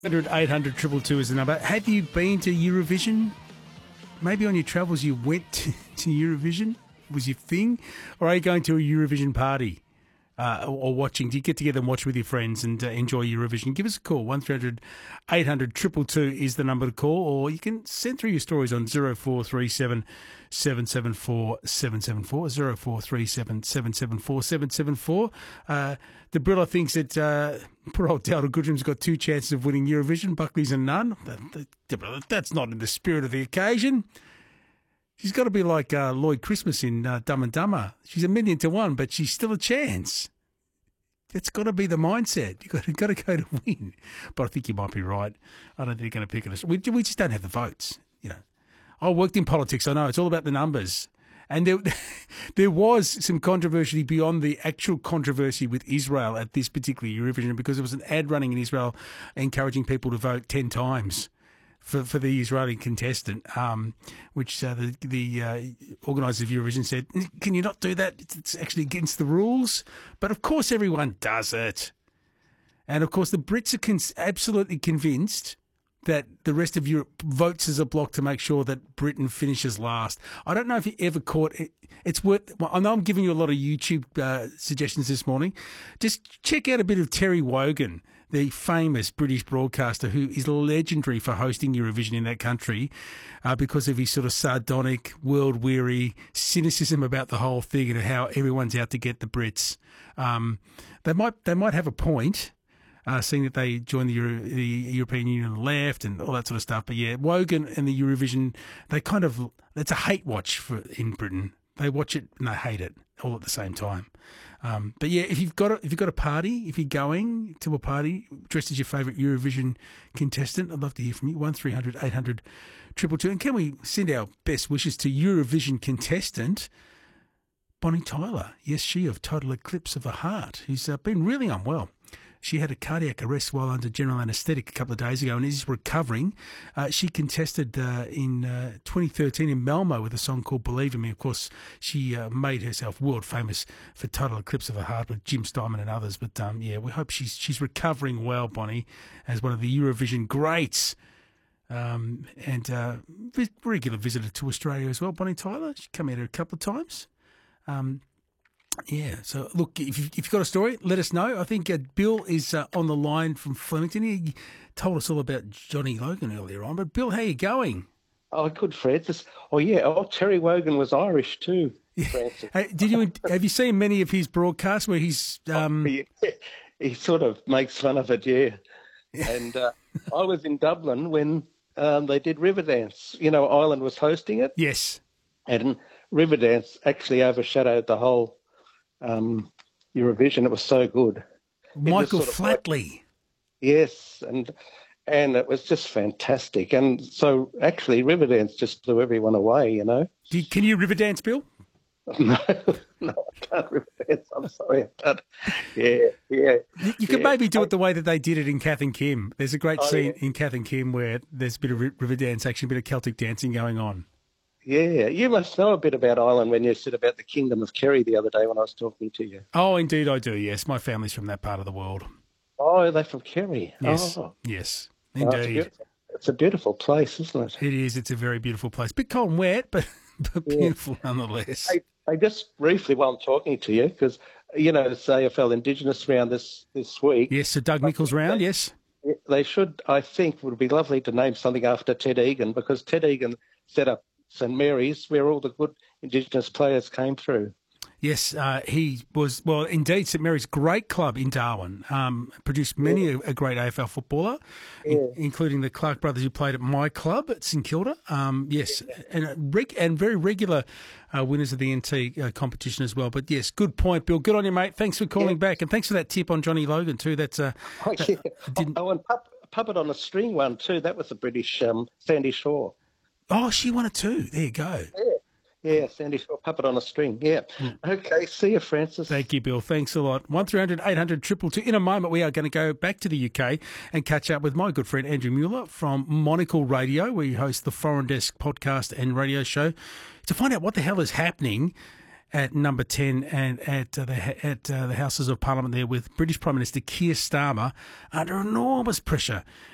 100 800 222 is the number. Have you been to Eurovision? Maybe on your travels you went to Eurovision? Was your thing? Or are you going to a Eurovision party? Or watching? Do you get together and watch with your friends and enjoy Eurovision? Give us a call. 1300 800 222 is the number to call. Or you can send through your stories on 0437 774 774. 0437 774 774. The Brilla thinks that poor old Dowdle Goodrum's got two chances of winning Eurovision. Buckley's and none. That's not in the spirit of the occasion. She's got to be like Lloyd Christmas in Dumb and Dumber. She's 1,000,000 to 1, but she's still a chance. That's got to be the mindset. You've got to go to win. But I think you might be right. I don't think they're going to pick us. We just don't have the votes. You know, I worked in politics. I know it's all about the numbers. And there was some controversy beyond the actual controversy with Israel at this particular Eurovision because there was an ad running in Israel encouraging people to vote 10 times. For the Israeli contestant, which the organisers of Eurovision said, can you not do that? It's actually against the rules. But of course everyone does it. And of course the Brits are absolutely convinced that the rest of Europe votes as a bloc to make sure that Britain finishes last. I don't know if you ever caught it. It's worth. I know I'm giving you a lot of YouTube suggestions this morning. Just check out a bit of Terry Wogan, the famous British broadcaster who is legendary for hosting Eurovision in that country because of his sort of sardonic, world-weary cynicism about the whole thing and how everyone's out to get the Brits. They might have a point, seeing that they joined the European Union and left and all that sort of stuff. But yeah, Wogan and the Eurovision, it's a hate watch in Britain. They watch it and they hate it all at the same time. But yeah, if you've got a party, if you're going to a party dressed as your favourite Eurovision contestant, I'd love to hear from you. 1300 800 222. And can we send our best wishes to Eurovision contestant Bonnie Tyler? Yes, she of Total Eclipse of the Heart, who's been really unwell. She had a cardiac arrest while under general anaesthetic a couple of days ago and is recovering. She contested in 2013 in Malmo with a song called Believe in Me. Of course, she made herself world famous for Total Eclipse of the Heart with Jim Steinman and others. But yeah, we hope she's recovering well, Bonnie, as one of the Eurovision greats. And regular visitor to Australia as well, Bonnie Tyler. She's come here a couple of times. Yeah, so look, if you've got a story, let us know. I think Bill is on the line from Flemington. He told us all about Johnny Logan earlier on. But Bill, how are you going? Oh, good, Francis. Oh, yeah. Oh, Terry Wogan was Irish too, Francis. Have you seen many of his broadcasts where he's... He sort of makes fun of it, yeah. And I was in Dublin when they did Riverdance. You know, Ireland was hosting it. Yes. And Riverdance actually overshadowed the whole... Eurovision. It was so good. Michael Flatley. Yes, and it was just fantastic. And so actually Riverdance just blew everyone away, you know. Can you Riverdance, Bill? No, I can't Riverdance. I'm sorry. But yeah. You could maybe do it the way that they did it in Kath and Kim. There's a great scene in Kath and Kim where there's a bit of Riverdance action, a bit of Celtic dancing going on. Yeah, you must know a bit about Ireland when you said about the Kingdom of Kerry the other day when I was talking to you. Oh, indeed I do, yes. My family's from that part of the world. Oh, they're from Kerry? Yes, oh. Yes, indeed. It's a beautiful place, isn't it? It is. It's a very beautiful place. Bit cold and wet, but beautiful nonetheless. I just briefly, while I'm talking to you, because, you know, it's AFL Indigenous round this week. Yes, so Doug Nicholls round, yes. They should, I think, would be lovely to name something after Ted Egan, because Ted Egan set up St Mary's, where all the good Indigenous players came through. Yes, he was, well, indeed, St Mary's, great club in Darwin, produced many a great AFL footballer, including the Clark brothers who played at my club at St Kilda. Yes, and very regular winners of the NT competition as well. But yes, good point, Bill. Good on you, mate. Thanks for calling back, and thanks for that tip on Johnny Logan too. That's and Puppet on a String one too. That was the British Sandy Shaw. Oh, she won it too. There you go. Yeah, Sandy Shaw, Puppet on a String. Yeah. Okay, see you, Francis. Thank you, Bill. Thanks a lot. 1300 800 222. In a moment, we are going to go back to the UK and catch up with my good friend Andrew Mueller from Monocle Radio, where he hosts the Foreign Desk podcast and radio show, to find out what the hell is happening at number 10 and at the Houses of Parliament there with British Prime Minister Keir Starmer under enormous pressure